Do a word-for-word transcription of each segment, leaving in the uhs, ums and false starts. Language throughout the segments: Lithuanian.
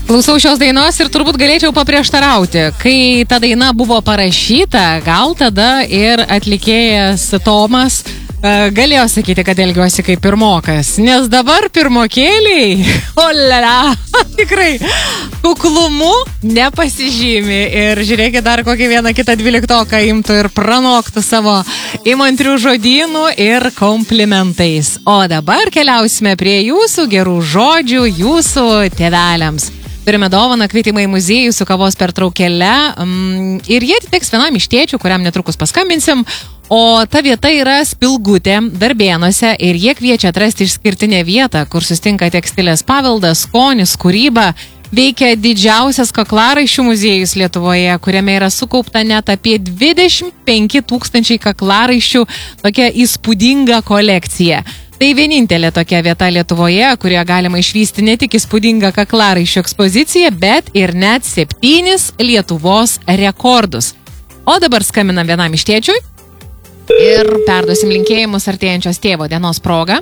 Klausau šios dainos ir turbūt galėčiau paprieštarauti. Kai ta daina buvo parašyta, gal tada ir atlikėjas Tomas uh, galėjo sakyti, kad elgiuosi kaip pirmokas. Nes dabar pirmokėliai, olala, tikrai kuklumu nepasižymi. Ir žiūrėkit, dar kokį vieną kitą dvyliktoką imtų ir pranoktų savo įmantrių žodynų ir komplimentais. O dabar keliausime prie jūsų gerų žodžių, jūsų tėveliams. Turime dovaną kvietimą į muziejų su kavos pertraukėle um, ir jie atiteks vienam iš tėčių, kuriam netrukus paskambinsim. O ta vieta yra Spilgutė, Darbėnuose, ir jie kviečia atrasti išskirtinę vietą, kur sustinka tekstilės paveldas, skonis, kūryba. Veikia didžiausias kaklaraiščių muziejus Lietuvoje, kuriame yra sukaupta net apie dvidešimt penki tūkstančiai kaklaraiščių, tokia įspūdinga kolekcija. Tai vienintelė tokia vieta Lietuvoje, kurioje galima išvysti ne tik įspūdingą kaklaraiščių ekspoziciją, bet ir net septynis Lietuvos rekordus. O dabar skambinam vienam iš tėčiui ir perduosim linkėjimus artėjančios tėvo dienos proga.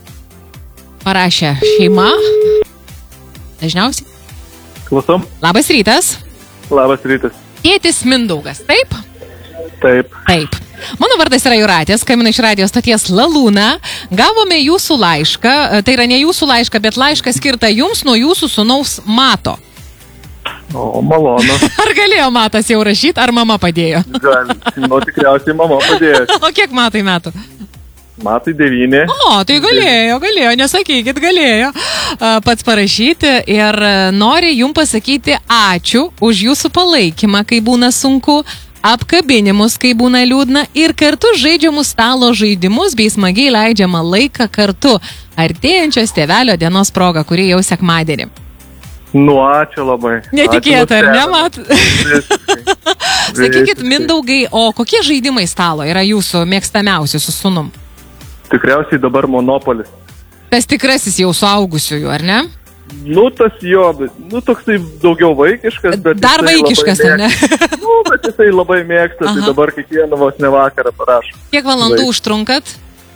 Parašė šeima. Dažniausiai. Klausom. Labas rytas. Labas rytas. Tėtis Mindaugas, taip? Taip. Taip. Mano vardas yra Jūratė, skambinu iš radijo stoties Lalūna. Gavome jūsų laišką, tai yra ne jūsų laišką, bet laišką skirtą jums nuo jūsų sūnaus Mato. O, malonu. Ar galėjo Matas jau rašyti, ar mama padėjo? Gal, nu tikriausiai mama padėjo. O kiek Matai metų? Matai devyni. O, tai galėjo, galėjo, nesakykit, galėjo pats parašyti ir nori jums pasakyti ačiū už jūsų palaikymą, kai būna sunku, apkabinimus, kai būna liūdna ir kartu žaidžiamus stalo žaidimus bei smagiai leidžiamą laiką kartu artėjančios tėvelio dienos proga, kuri jau sekmadienį. Nu, ačiū labai. Netikėta, ar ne, Mat? Sakykit, Mindaugai, o kokie žaidimai stalo yra jūsų mėgstamiausi su sūnum? Tikriausiai dabar Monopolis. Tas tikrasis jau suaugusiųjų, ar ne? Nu, tas jo, nu, toksai daugiau vaikiškas, bet... Dar vaikiškas, ar ne? Nu, bet jisai labai mėgsta, tai dabar kiekvieną vos ne vakarą parašo. Kiek valandų užtrunkat?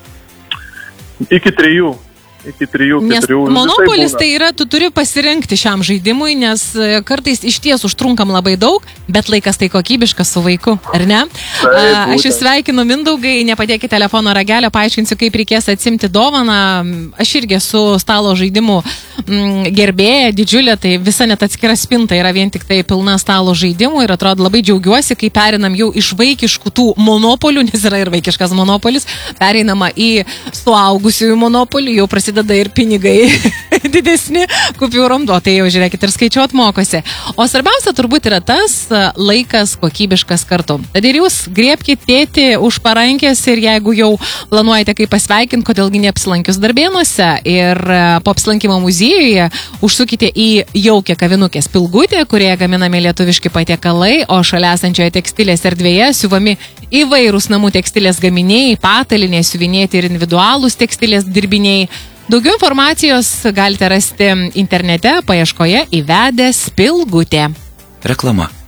Iki trijų. Iki trijų, nes keturių. Monopolis tai yra, tu turi pasirinkti šiam žaidimui, nes kartais iš ties užtrunkam labai daug, bet laikas tai kokybiškas su vaiku, ar ne? Taip, aš jūs sveikinu, Mindaugai, nepadėkite telefono ragelio, paaiškinsiu, kaip reikės atsimti dovaną. Aš irgi esu stalo žaidimų mm, gerbėja, didžiulė, tai visa net atskira spinta yra vien tik tai pilna stalo žaidimų ir atrodo labai džiaugiuosi, kai perinam jau iš vaikiškų tų monopolių, nes yra ir vaikiškas monopolis, pereinama į suaugusiųjų monopolį, jau prasideda tada ir pinigai didesni kupiūrom duotai, jau žiūrėkit ir skaičiuot mokosi. O svarbiausia turbūt yra tas laikas kokybiškas kartu. Tad ir jūs griebkite tėtį už parankės ir jeigu jau planuojate kaip pasveikinti, kodėlgi neapsilankius Darbėnuose ir po apsilankimo muziejuje užsukite į jaukią kavinukę Spilgutė, kurioje gaminami lietuviški patiekalai, o šalia esančioje tekstilės erdvėje siuvami įvairūs namų tekstilės gaminiai, patalynė, siuvinėti ir individualūs tekstilės dirbiniai. Daugiau informacijos galite rasti internete paieškoje įvedę Spilgutė. Reklama.